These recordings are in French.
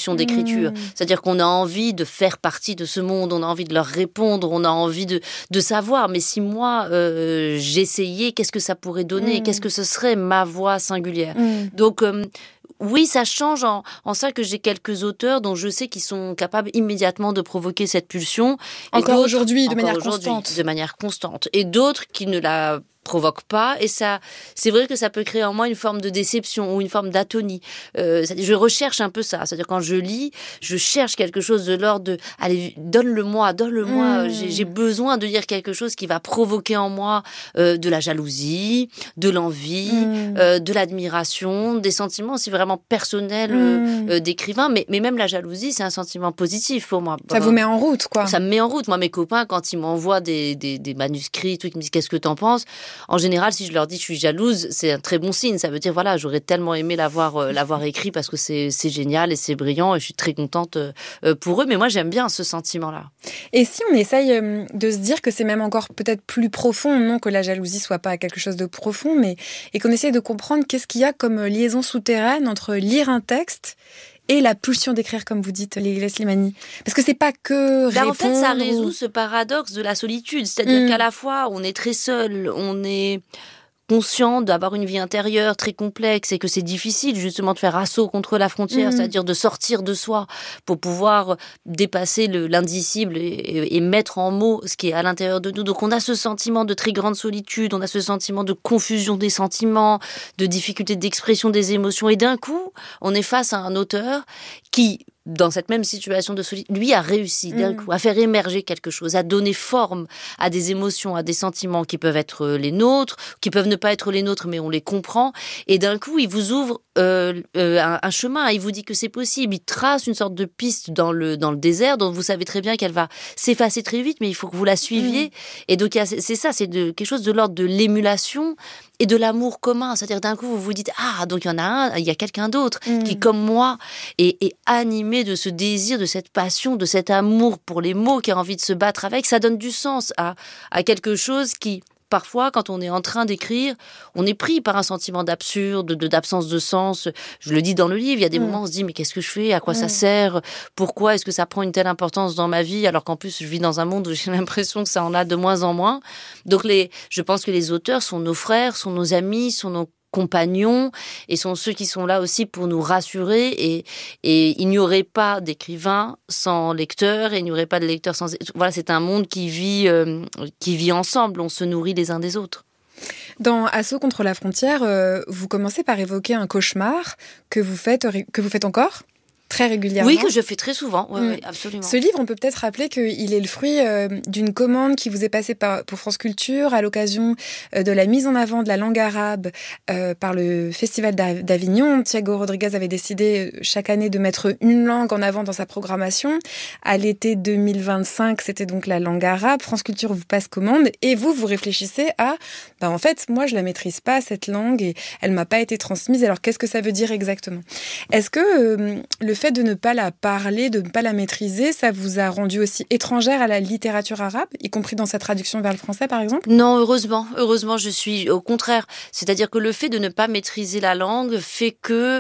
pulsion d'écriture. C'est-à-dire qu'on a envie de faire partie de ce monde, on a envie de leur répondre, on a envie de savoir. Mais si moi, j'essayais, qu'est-ce que ça pourrait donner ? Qu'est-ce que ce serait ma voix singulière ? Donc, oui, ça change en ça que j'ai quelques auteurs dont je sais qu'ils sont capables immédiatement de provoquer cette pulsion. Encore aujourd'hui, de manière constante. De manière constante. Et d'autres qui ne la provoque pas, et ça, c'est vrai que ça peut créer en moi une forme de déception ou une forme d'atonie. Je recherche un peu ça, c'est-à-dire quand je lis, je cherche quelque chose de l'ordre de allez, donne-le-moi, j'ai besoin de lire quelque chose qui va provoquer en moi de la jalousie, de l'envie, de l'admiration, des sentiments aussi vraiment personnels d'écrivain, mais même la jalousie, c'est un sentiment positif pour moi. Ça vous met en route, quoi. Ça me met en route. Moi, mes copains, quand ils m'envoient des manuscrits, tout, ils me disent qu'est-ce que t'en penses ? En général, si je leur dis que je suis jalouse, c'est un très bon signe. Ça veut dire, voilà, j'aurais tellement aimé l'avoir écrit parce que c'est génial et c'est brillant et je suis très contente pour eux. Mais moi, j'aime bien ce sentiment-là. Et si on essaye de se dire que c'est même encore peut-être plus profond, non que la jalousie soit pas quelque chose de profond, et qu'on essaye de comprendre qu'est-ce qu'il y a comme liaison souterraine entre lire un texte et la pulsion d'écrire, comme vous dites, Leila Slimani. Parce que c'est pas que répondre... En fait, ça résout ce paradoxe de la solitude. C'est-à-dire qu'à la fois, on est très seul, on est conscient d'avoir une vie intérieure très complexe et que c'est difficile justement de faire assaut contre la frontière, c'est-à-dire de sortir de soi pour pouvoir dépasser l'indicible et mettre en mots ce qui est à l'intérieur de nous. Donc on a ce sentiment de très grande solitude, on a ce sentiment de confusion des sentiments, de difficulté d'expression des émotions, et d'un coup, on est face à un auteur qui, dans cette même situation de solitude, lui a réussi d'un coup à faire émerger quelque chose, à donner forme à des émotions, à des sentiments qui peuvent être les nôtres, qui peuvent ne pas être les nôtres, mais on les comprend. Et d'un coup, il vous ouvre un chemin, il vous dit que c'est possible. Il trace une sorte de piste dans le désert dont vous savez très bien qu'elle va s'effacer très vite, mais il faut que vous la suiviez. Et donc, c'est ça, c'est quelque chose de l'ordre de l'émulation et de l'amour commun. C'est-à-dire, d'un coup, vous vous dites, ah, donc il y en a un, il y a quelqu'un d'autre qui, comme moi, est animé de ce désir, de cette passion, de cet amour pour les mots, qui a envie de se battre avec. Ça donne du sens à quelque chose qui, parfois, quand on est en train d'écrire, on est pris par un sentiment d'absurde, d'absence de sens. Je le dis dans le livre, il y a des moments où on se dit, mais qu'est-ce que je fais ? À quoi ça sert ? Pourquoi est-ce que ça prend une telle importance dans ma vie ? Alors qu'en plus, je vis dans un monde où j'ai l'impression que ça en a de moins en moins. Donc, je pense que les auteurs sont nos frères, sont nos amis, sont nos compagnons et sont ceux qui sont là aussi pour nous rassurer, et il n'y aurait pas d'écrivain sans lecteur et il n'y aurait pas de lecteur sans... Voilà, c'est un monde qui vit ensemble, on se nourrit les uns des autres. Dans Assaut contre la frontière, vous commencez par évoquer un cauchemar que vous faites encore très régulièrement. Oui, que je fais très souvent, oui, absolument. Ce livre, on peut peut-être rappeler qu'il est le fruit d'une commande qui vous est passée pour France Culture à l'occasion de la mise en avant de la langue arabe par le Festival d'Avignon. Thiago Rodriguez avait décidé chaque année de mettre une langue en avant dans sa programmation. À l'été 2025, c'était donc la langue arabe. France Culture vous passe commande et vous réfléchissez à en fait, moi, je la maîtrise pas, cette langue, et elle m'a pas été transmise. Alors, qu'est-ce que ça veut dire exactement ? Est-ce que le fait de ne pas la parler, de ne pas la maîtriser, ça vous a rendu aussi étrangère à la littérature arabe, y compris dans sa traduction vers le français, par exemple ? Non, heureusement, je suis au contraire. C'est-à-dire que le fait de ne pas maîtriser la langue fait que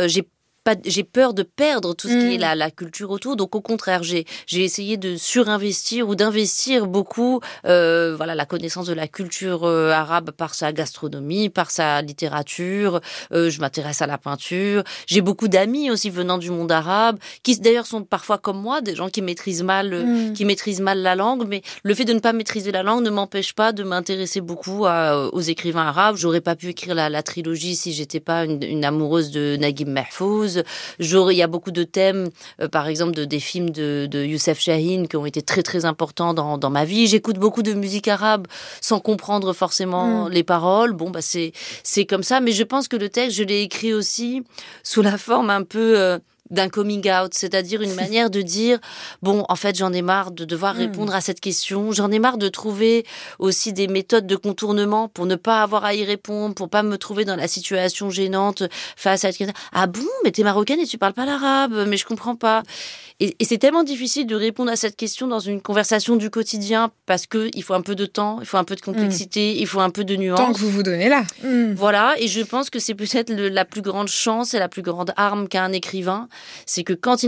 j'ai peur de perdre tout ce qui est la culture autour. Donc, au contraire, j'ai essayé de surinvestir ou d'investir beaucoup la connaissance de la culture arabe par sa gastronomie, par sa littérature. Je m'intéresse à la peinture. J'ai beaucoup d'amis aussi venant du monde arabe, qui d'ailleurs sont parfois comme moi, des gens qui maîtrisent mal la langue. Mais le fait de ne pas maîtriser la langue ne m'empêche pas de m'intéresser beaucoup aux écrivains arabes. J'aurais pas pu écrire la trilogie si j'étais pas une amoureuse de Naguib Mahfouz. Il y a beaucoup de thèmes, par exemple des films de Youssef Chahine qui ont été très très importants dans ma vie. J'écoute beaucoup de musique arabe sans comprendre forcément les paroles. Bon, c'est comme ça, mais je pense que le texte, je l'ai écrit aussi sous la forme un peu d'un coming out, c'est-à-dire une manière de dire, bon, en fait, j'en ai marre de devoir répondre à cette question, j'en ai marre de trouver aussi des méthodes de contournement pour ne pas avoir à y répondre, pour pas me trouver dans la situation gênante face à quelqu'un. Ah bon, mais t'es marocaine et tu parles pas l'arabe, mais je comprends pas. Et c'est tellement difficile de répondre à cette question dans une conversation du quotidien parce que il faut un peu de temps, il faut un peu de complexité, il faut un peu de nuance. Tant que vous vous donnez là. Voilà, et je pense que c'est peut-être la plus grande chance et la plus grande arme qu'a un écrivain, c'est que quand il